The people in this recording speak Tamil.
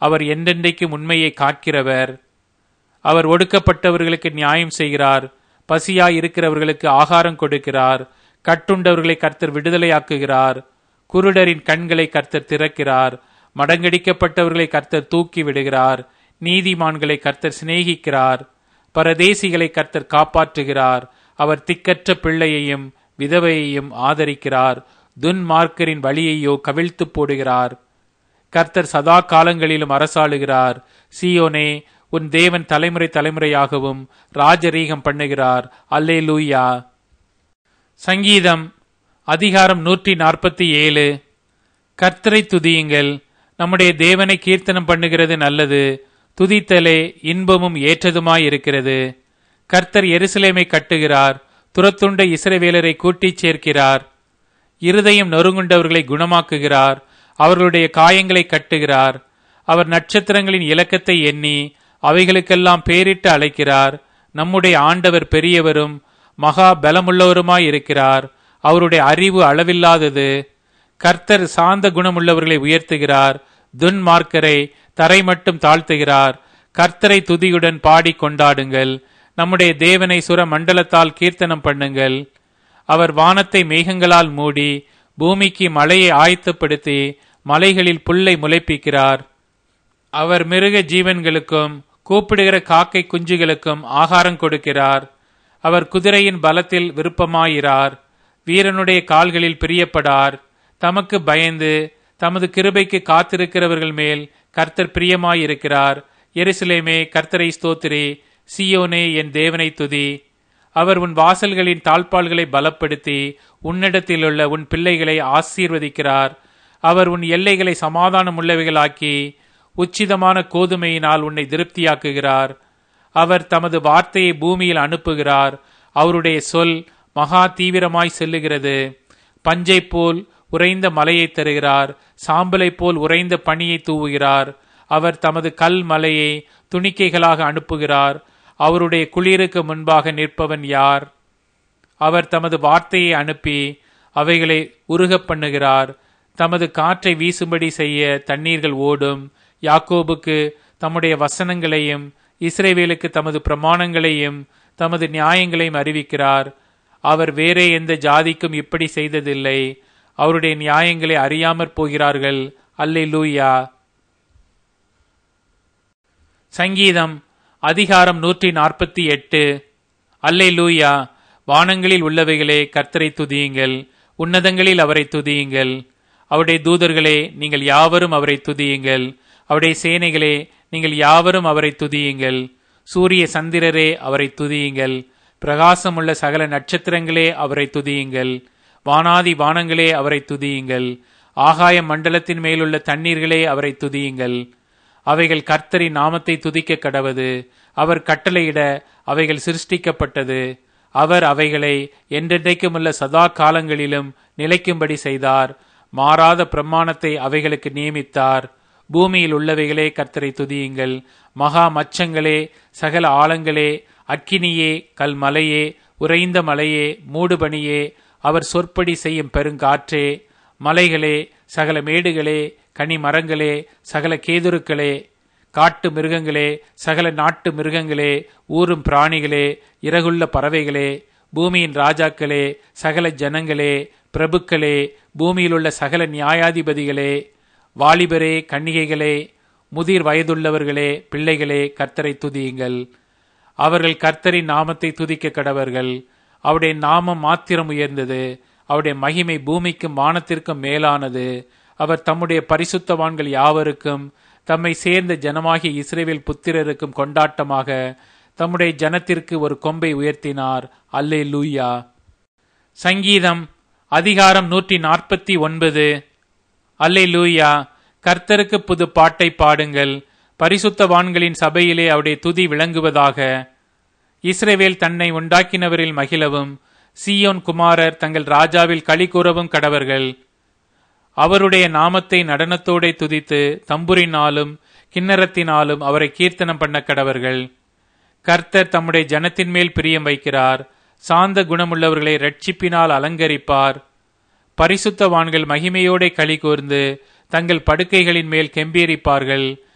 அவர் என்றென்றைக்கும் உண்மையை காக்கிறவர். அவர் ஒடுக்கப்பட்டவர்களுக்கு நியாயம் செய்கிறார். பசியாய் இருக்கிறவர்களுக்கு ஆகாரம் கொடுக்கிறார். கட்டுண்டவர்களை கர்த்தர் விடுதலையாக்குகிறார். குருடரின் கண்களை கர்த்தர் திறக்கிறார். மடங்கடிக்கப்பட்டவர்களை கர்த்தர் தூக்கி விடுகிறார். நீதிமான்களை கர்த்தர் சிநேகிக்கிறார். பரதேசிகளை கர்த்தர் காப்பாற்றுகிறார். அவர் திக்கற்ற பிள்ளையையும் விதவையையும் ஆதரிக்கிறார். துன்மார்க்கரின் வழியையோ கவிழ்த்து போடுகிறார். கர்த்தர் சதா காலங்களிலும் அரசாளுகிறார். சீயோனே, உன் தேவன் தலைமுறை தலைமுறையாகவும் ராஜரீகம் பண்ணுகிறார். அல்லேலூயா. சங்கீதம் அதிகாரம் 147. கர்த்தரை துதியுங்கள். நம்முடைய தேவனை கீர்த்தனம் பண்ணுகிறது நல்லது. துதித்தலே இன்பமும் ஏற்றதுமாயிருக்கிறது. கர்த்தர் எருசலேமை கட்டுகிறார். துரத்துண்ட இஸ்ரவேலரை கூட்டிச் சேர்க்கிறார். இருதயம் நொறுங்குண்டவர்களை குணமாக்குகிறார். அவர்களுடைய காயங்களை கட்டுகிறார். அவர் நட்சத்திரங்களின் இலக்கத்தை எண்ணி அவைகளுக்கெல்லாம் பேரிட்டு அழைக்கிறார். நம்முடைய ஆண்டவர் பெரியவரும் மகா பலமுள்ளவருமாயிருக்கிறார். அவருடைய அறிவு அளவில்லாதது. கர்த்தர் சாந்த குணமுள்ளவர்களை உயர்த்துகிறார். துன்மார்க்கரை தரை மட்டும் தாழ்த்துகிறார். கர்த்தரை துதியுடன் பாடி கொண்டாடுங்கள். நம்முடைய தேவனை சுர மண்டலத்தால் கீர்த்தனம் பண்ணுங்கள். அவர் வானத்தை மேகங்களால் மூடி பூமிக்கு மழையை ஆயத்தப்படுத்தி மலைகளில் புல்லை முளைப்பிக்கிறார். அவர் மிருக ஜீவன்களுக்கும் கூப்பிடுகிற காக்கை குஞ்சுகளுக்கும் ஆகாரம் கொடுக்கிறார். அவர் குதிரையின் பலத்தில் விருப்பமாயிரார். வீரனுடைய கால்களில் பிரியப்படார். தமக்கு பயந்து தமது கிருபைக்கு காத்திருக்கிறவர்கள் மேல் கர்த்தர் பிரியமாயிருக்கிறார். எருசலேமே, கர்த்தரை ஸ்தோத்திரி. சீயோனே, என் தேவனை துதி. அவர் உன் வாசல்களின் தாழ்பாள்களை பலப்படுத்தி உன்னிடத்திலுள்ள உன் பிள்ளைகளை ஆசீர்வதிக்கிறார். அவர் உன் எல்லைகளை சமாதானம் உள்ளவைகளாக்கி உச்சிதமான கோதுமையினால் உன்னை திருப்தியாக்குகிறார். அவர் தமது வார்த்தையை பூமியில் அனுப்புகிறார். அவருடைய சொல் மகா தீவிரமாய் செல்லுகிறது. பஞ்சை போல் உறைந்த மலையை தருகிறார். சாம்பலை போல் உறைந்த பனியை தூவுகிறார். அவர் தமது கல் மலையை துணிக்கைகளாக அனுப்புகிறார். அவருடைய குளிருக்கு முன்பாக நிற்பவன் யார்? அவர் தமது வார்த்தையை அனுப்பி அவைகளை உருகப் பண்ணுகிறார். தமது காற்றை வீசும்படி செய்ய தண்ணீர்கள் ஓடும். யாக்கோபுக்கு தம்முடைய வசனங்களையும் இஸ்ரவேலுக்கு தமது பிரமாணங்களையும் தமது நியாயங்களையும் அறிவிக்கிறார். அவர் வேறே எந்த ஜாதிக்கும் இப்படி செய்ததில்லை. அவருடைய நியாயங்களை அறியாமற் போகிறார்கள். அல்லேலூயா. சங்கீதம் அதிகாரம் 148. அல்லேலூயா. வானங்களில் உள்ளவைகளே, கர்த்தரை துதியுங்கள். உன்னதங்களில் அவரை துதியுங்கள். அவருடைய தூதர்களே, நீங்கள் யாவரும் அவரை துதியுங்கள். அவருடைய சேனைகளே, நீங்கள் யாவரும் அவரை துதியுங்கள். சூரிய சந்திரரே, அவரை துதியுங்கள். பிரகாசமுள்ள சகல நட்சத்திரங்களே, அவரை துதியுங்கள். வானாதி வானங்களே, அவரை துதியுங்கள். ஆகாய மண்டலத்தின் மேலுள்ள தண்ணீர்களே, அவரை துதியுங்கள். அவைகள் கர்த்தரின் நாமத்தை துதிக்க கடவது. அவர் கட்டளையிட அவைகள் சிருஷ்டிக்கப்பட்டது. அவர் அவைகளை என்றென்றைக்குமுள்ள சதா காலங்களிலும் நிலைக்கும்படி செய்தார். மாறாத பிரமாணத்தை அவைகளுக்கு நியமித்தார். பூமியில் உள்ளவைகளே, கர்த்தரை துதியுங்கள். மகா மச்சங்களே, சகல ஆழங்களே, அக்கினியே, கல்மலையே, உறைந்த மலையே, மூடுபனியே, அவர் சொற்படி செய்யும் பெருங்காற்றே, மலைகளே, சகல மேடுகளே, கனி மரங்களே, சகல கேதுருக்களே, காட்டு மிருகங்களே, சகல நாட்டு மிருகங்களே, ஊரும் பிராணிகளே, இறகுள்ள பறவைகளே, பூமியின் ராஜாக்களே, சகல ஜனங்களே, பிரபுக்களே, பூமியிலுள்ள சகல நியாயாதிபதிகளே, வாலிபரே, கன்னிகைகளே, முதிர் வயதுள்ளவர்களே, பிள்ளைகளே, கர்த்தரை துதியுங்கள். அவர்கள் கர்த்தரின் நாமத்தை துதிக்க கடவர்கள். அவருடைய நாமம் மாத்திரம் உயர்ந்தது. அவருடைய மகிமை பூமிக்கும் வானத்திற்கும் மேலானது. அவர் தம்முடைய பரிசுத்தவான்கள் யாவருக்கும் தம்மை சேர்ந்த ஜனமாகிய இஸ்ரவேல் புத்திரருக்கும் கொண்டாட்டமாக தம்முடைய ஜனத்திற்கு ஒரு கொம்பை உயர்த்தினார். அல்லேலூயா. சங்கீதம் அதிகாரம் 149. அல்லேலூயா. கர்த்தருக்கு புது பாட்டை பாடுங்கள். பரிசுத்தவான்களின் சபையிலே அவருடைய துதி விளங்குவதாக. இஸ்ரவேல் தன்னை உண்டாக்கினவரில் மகிழவும் சீயோன் குமாரர் தங்கள் ராஜாவில் களி கூறவும் கடவர்கள். அவருடைய நாமத்தை நடனத்தோடே துதித்து தம்புரினாலும் கிண்ணறத்தினாலும் அவரை கீர்த்தனம் பண்ண கடவர்கள். கர்த்தர் தம்முடைய ஜனத்தின் மேல் பிரியம் வைக்கிறார். சாந்த குணமுள்ளவர்களை இரட்சிப்பினால் அலங்கரிப்பார். பரிசுத்தவான்கள் மகிமையோடே களி கூர்ந்து தங்கள் படுக்கைகளின் மேல் கெம்பீரிப்பார்கள்.